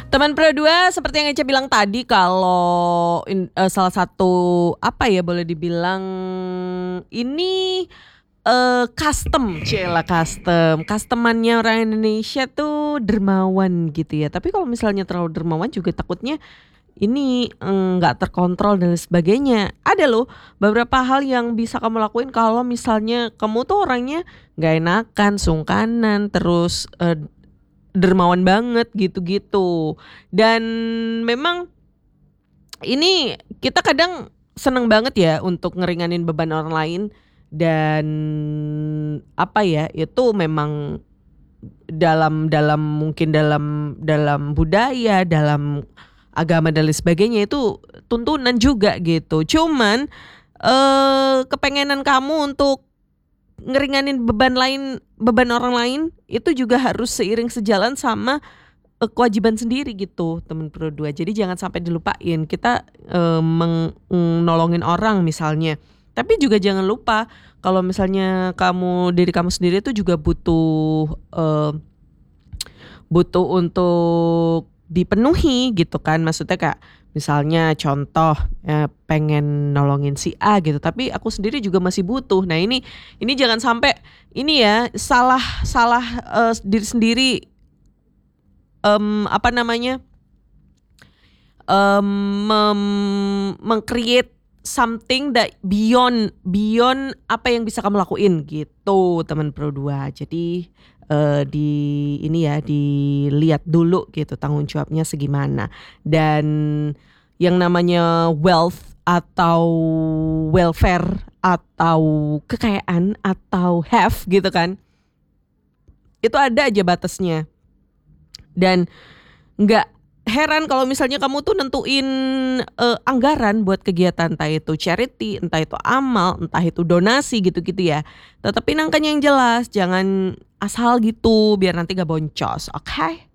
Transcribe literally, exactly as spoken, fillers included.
Teman Pro dua seperti yang Ece bilang tadi kalau in, uh, salah satu apa ya boleh dibilang ini uh, custom, cila custom, customannya orang Indonesia tuh dermawan gitu ya. Tapi kalau misalnya terlalu dermawan juga takutnya ini nggak terkontrol dan sebagainya. Ada loh beberapa hal yang bisa kamu lakuin kalau misalnya kamu tuh orangnya nggak enakan, sungkanan, terus uh, dermawan banget gitu-gitu. Dan memang ini kita kadang seneng banget ya untuk ngeringanin beban orang lain dan apa ya itu memang dalam dalam mungkin dalam dalam budaya, dalam agama dan lain sebagainya itu tuntunan juga gitu. Cuman eh, kepengenan kamu untuk ngeringanin beban lain, beban orang lain itu juga harus seiring sejalan sama eh, kewajiban sendiri gitu teman Pro dua. Jadi jangan sampai dilupain kita eh, meng- nolongin orang misalnya. Tapi juga jangan lupa kalau misalnya kamu diri kamu sendiri itu juga butuh eh, butuh untuk dipenuhi gitu kan. Maksudnya kayak misalnya contoh eh, pengen nolongin si A gitu tapi aku sendiri juga masih butuh. Nah ini ini jangan sampai ini ya salah salah eh, diri sendiri em, apa namanya em, mem- meng-create something that beyond beyond apa yang bisa kamu lakuin gitu teman Pro dua. Jadi eh, di ini ya dilihat dulu gitu tanggung jawabnya segimana. Dan yang namanya wealth atau welfare atau kekayaan atau have gitu kan, itu ada aja batasnya. Dan nggak heran kalau misalnya kamu tuh nentuin eh, anggaran buat kegiatan entah itu charity, entah itu amal, entah itu donasi gitu-gitu ya. Tetepin angkanya yang jelas, jangan asal gitu biar nanti gak boncos, oke? Okay?